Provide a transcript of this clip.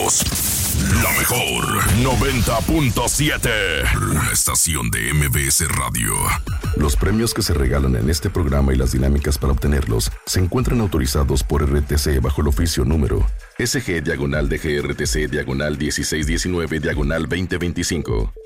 somos la mejor 90.7, una estación de MBS Radio. Los premios que se regalan en este programa y las dinámicas para obtenerlos se encuentran autorizados por RTC bajo el oficio número SG/DGRTC/1619/2025.